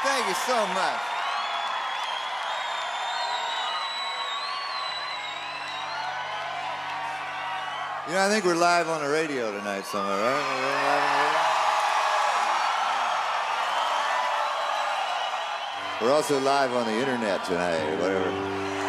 Thank you so much. You know, I think we're live on the radio tonight somewhere, right? We're live on the radio? We're also live on the internet tonight, or whatever.